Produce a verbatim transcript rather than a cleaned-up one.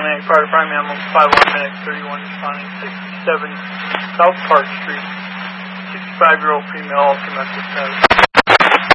Pontiac Fire Department, ambulance five one medic thirty-one responding sixty-seven South Park Street, sixty-five-year-old female, ultimate status.